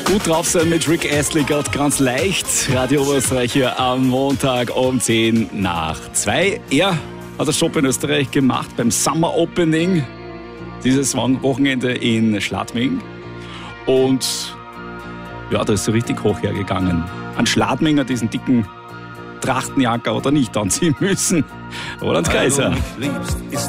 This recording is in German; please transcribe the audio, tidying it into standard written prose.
Gut drauf sein mit Rick Astley, ganz leicht. Radio Oberösterreich hier am Montag um 2:10. Er hat das Job in Österreich gemacht beim Summer Opening dieses Wochenende in Schladming. Und ja, da ist so richtig hoch hergegangen. An Schladminger diesen dicken Trachtenjacker oder nicht anziehen müssen. Roland Kaiser. Weil du mich liebst, ist